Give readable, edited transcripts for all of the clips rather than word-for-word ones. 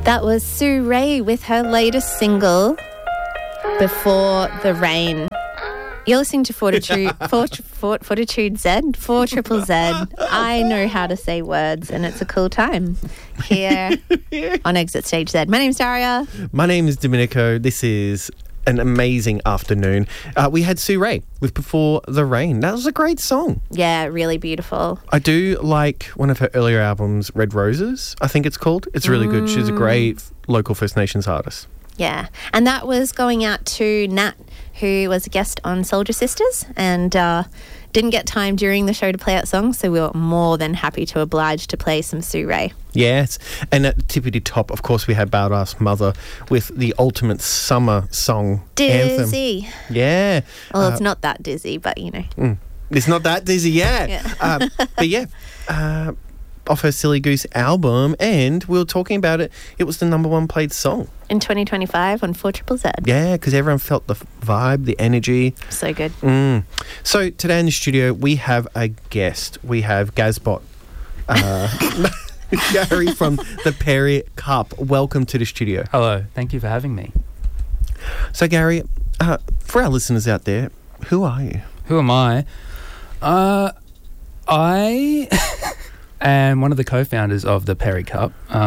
That was Sue Ray with her latest single, Before the Rain. You're listening to Fortitude Z, 4 Triple Z. I know how to say words, and it's a cool time here on Exit Stage Z. My name's Daria. My name is Domenico. This is an amazing afternoon. We had Sue Ray with Before the Rain. That was a great song. Yeah, really beautiful. I do like one of her earlier albums, Red Roses, I think it's called. It's really good. She's a great local First Nations artist. Yeah, and that was going out to Nat, who was a guest on Soldier Sisters, and didn't get time during the show to play that song, so we were more than happy to oblige to play some Sue Ray. Yes, and at the tippity top, of course, we had Badass Mother with the ultimate summer song Dizzy. Anthem. Yeah. Well, it's not that dizzy, but you know. It's not that dizzy, yeah. But yeah, off her Silly Goose album, and we were talking about it. It was the number one played song in 2025 on 4 Triple Z. Yeah, because everyone felt the vibe, the energy. So good. So today in the studio, we have a guest. We have Gazbot, Gary from the Perry Cup. Welcome to the studio. Hello, thank you for having me. So Gary, for our listeners out there, who are you? Who am I? I am one of the co-founders of the Perry Cup.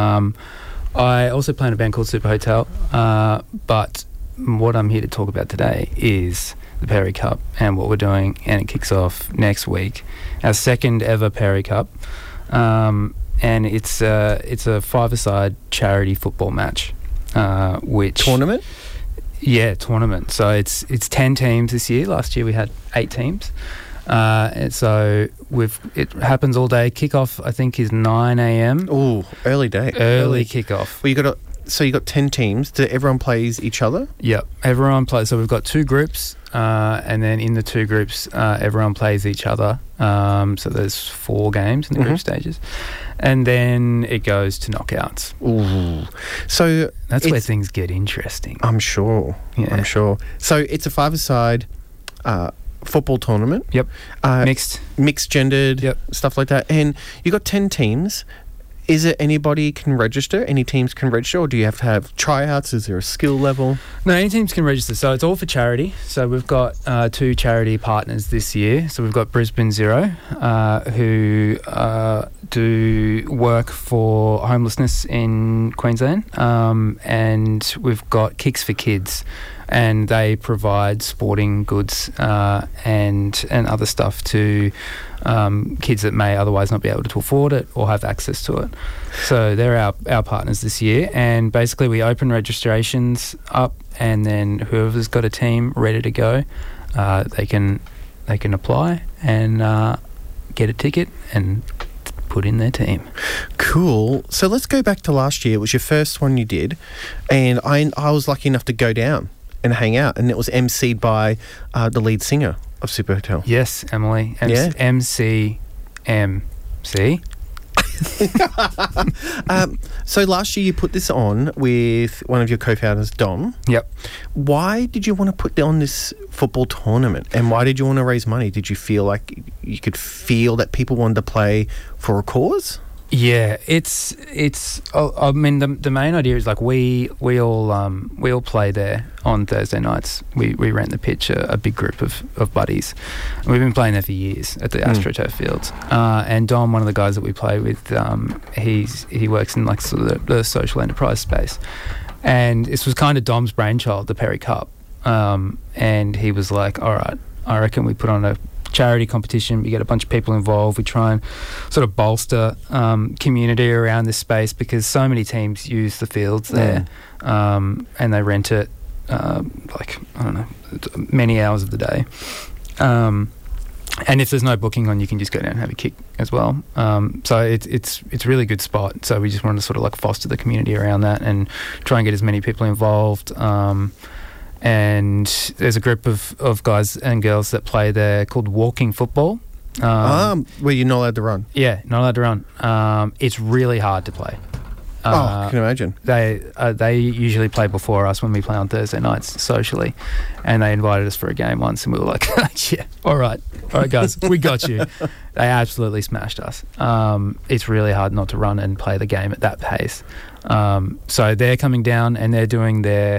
I also play in a band called Super Hotel, but what I'm here to talk about today is the Perry Cup and what we're doing, and it kicks off next week, our second ever Perry Cup, and it's a five-a-side charity football match, which tournament. Yeah, tournament. So it's 10 teams this year. Last year we had 8 teams. And so it happens all day. Kickoff, I think, is 9 a.m. Ooh, early day. Early kickoff. Well, you got 10 teams. Do everyone plays each other? Yep, everyone plays. So we've got 2 groups, and then in the 2 groups, everyone plays each other. So there's 4 games in the group stages, and then it goes to knockouts. Ooh, so that's where things get interesting. I'm sure. Yeah. I'm sure. So it's a five-a-side football tournament. Yep. Mixed gendered. Yep. Stuff like that. And you got 10 teams. Is it anybody can register? Any teams can register, or do you have to have tryouts? Is there a skill level? No, any teams can register. So it's all for charity. So we've got 2 charity partners this year. So we've got Brisbane Zero, who do work for homelessness in Queensland, and we've got Kicks for Kids, and they provide sporting goods and other stuff to kids that may otherwise not be able to afford it or have access to it. So they're our partners this year, and basically we open registrations up, and then whoever's got a team ready to go, they can apply and get a ticket and put in their team. Cool. So let's go back to last year. It was your first one you did, and I was lucky enough to go down and hang out, and it was emceed by the lead singer of Super Hotel. Yes, Emily. MCMC. So last year you put this on with one of your co-founders, Dom. Yep. Why did you want to put on this football tournament, and why did you want to raise money? Did you feel like you could feel that people wanted to play for a cause? Yeah, it's. I mean, the main idea is like we all play there on Thursday nights. We rent the pitch, a big group of buddies. And we've been playing there for years at the AstroTurf fields. And Dom, one of the guys that we play with, he works in like sort of the social enterprise space. And this was kind of Dom's brainchild, the Perry Cup. And he was like, all right, I reckon we put on a charity competition. We get a bunch of people involved. We try and sort of bolster community around this space, because so many teams use the fields there, and they rent it like, I don't know, many hours of the day. And if there's no booking on, you can just go down and have a kick as well. So it's a really good spot. So we just wanted to sort of like foster the community around that and try and get as many people involved. And there's a group of guys and girls that play there called Walking Football. Where you're not allowed to run? Yeah, not allowed to run. It's really hard to play. I can imagine. They usually play before us when we play on Thursday nights socially, and they invited us for a game once, and we were like, yeah, all right guys, we got you. They absolutely smashed us. It's really hard not to run and play the game at that pace. So they're coming down and they're doing their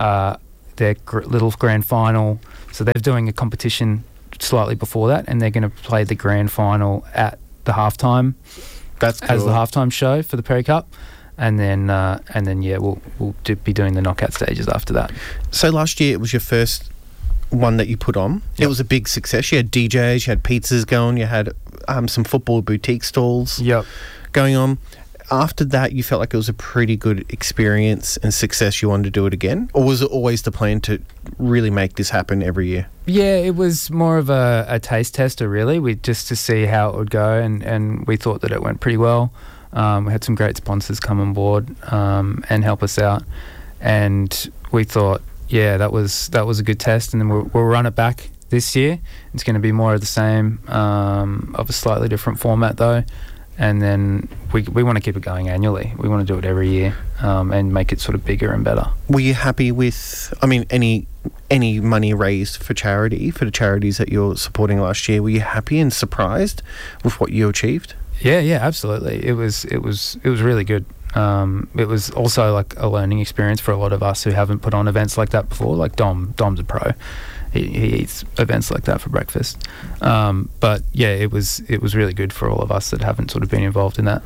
little grand final. So they're doing a competition slightly before that, and they're going to play the grand final at the halftime. That's cool. As the halftime show for the Perry Cup. And then we'll be doing the knockout stages after that. So last year it was your first one that you put on. Yep. It was a big success. You had DJs, you had pizzas going, you had some football boutique stalls going on. After that, you felt like it was a pretty good experience and success. You wanted to do it again? Or was it always the plan to really make this happen every year? Yeah, it was more of a taste tester, really. Just to see how it would go, and we thought that it went pretty well. We had some great sponsors come on board and help us out, and we thought, yeah, that was a good test, and then we'll run it back this year. It's going to be more of the same, of a slightly different format though, and then we want to keep it going annually. We want to do it every year and make it sort of bigger and better. Were you happy with, any money raised for charity, for the charities that you're supporting last year? Were you happy and surprised with what you achieved? Yeah, absolutely. It was really good. It was also like a learning experience for a lot of us who haven't put on events like that before. Like Dom's a pro. He eats events like that for breakfast. But yeah, it was really good for all of us that haven't sort of been involved in that,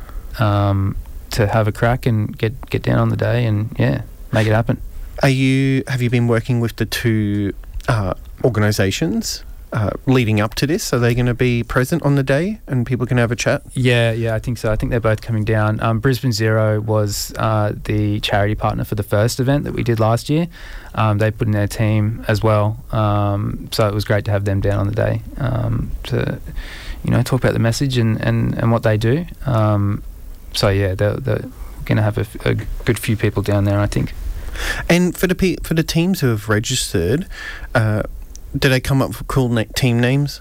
to have a crack and get down on the day and make it happen. Have you been working with the two organisations leading up to this? Are they going to be present on the day and people can have a chat? Yeah, I think so. I think they're both coming down. Brisbane Zero was the charity partner for the first event that we did last year. They put in their team as well. So it was great to have them down on the day to, talk about the message and what they do. So yeah, they're going to have a good few people down there, I think. And for the teams who have registered, did they come up with cool team names?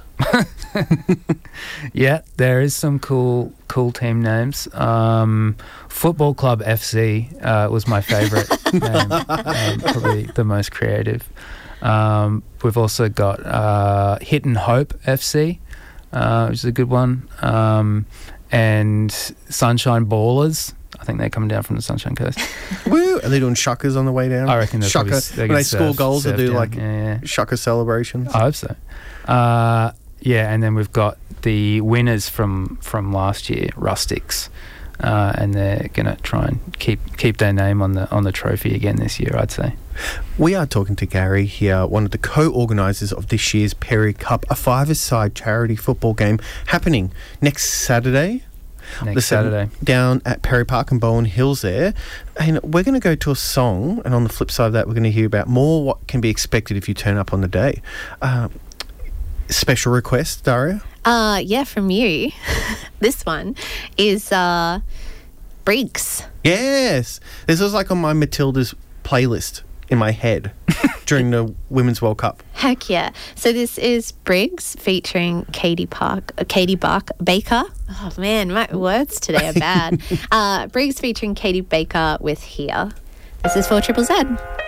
Yeah, there is some cool team names. Football Club FC was my favourite name, probably the most creative. We've also got Hit and Hope FC, which is a good one, and Sunshine Ballers. I think they're coming down from the Sunshine Coast. Woo! Are they doing shuckers on the way down? I reckon they're Shaka. When they score goals, they do shaka celebrations. I hope so. And then we've got the winners from last year, Rustics, and they're going to try and keep their name on the trophy again this year, I'd say. We are talking to Gary here, one of the co-organisers of this year's Perry Cup, a five-a-side charity football game happening next Saturday. Saturday. Down at Perry Park and Bowen Hills there. And we're going to go to a song, and on the flip side of that, we're going to hear about more what can be expected if you turn up on the day. Special request, Daria? Yeah, from you. This one is Briggs. Yes. This was like on my Matilda's playlist in my head during the Women's World Cup. Heck yeah. So this is Briggs featuring Katie Baker. Oh man, my words today are bad. Briggs featuring Katie Baker with Here. This is 4ZZZ.